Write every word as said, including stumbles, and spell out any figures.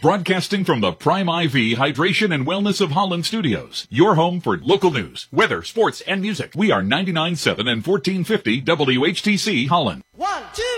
broadcasting from the Prime I V Hydration and Wellness of Holland Studios, your home for local news, weather, sports, and music. We are ninety-nine point seven and fourteen fifty W H T C Holland. One, two.